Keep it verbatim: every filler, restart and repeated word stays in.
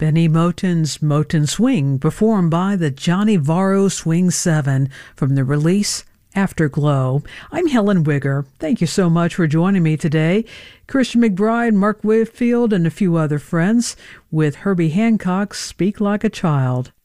Benny Moten's Moten Swing, performed by the Johnny Varro Swing seven from the release Afterglow. I'm Helen Wigger. Thank you so much for joining me today. Christian McBride, Mark Whitfield, and a few other friends with Herbie Hancock's Speak Like a Child.